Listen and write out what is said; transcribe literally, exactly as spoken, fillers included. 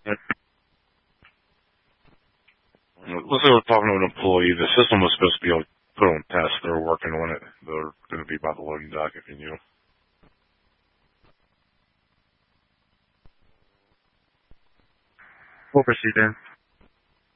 Let's say we're talking to an employee. The system was supposed to be able to put on tests. They're working on it. They're going to be by the loading dock if you knew. We'll proceed then.